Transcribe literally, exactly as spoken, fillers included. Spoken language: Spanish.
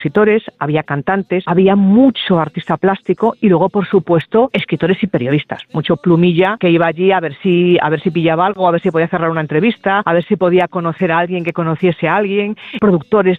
compositores, había cantantes, había mucho artista plástico y luego, por supuesto, escritores y periodistas. Mucho plumilla que iba allí a ver si a ver si pillaba algo, a ver si podía cerrar una entrevista, a ver si podía conocer a alguien que conociese a alguien, productores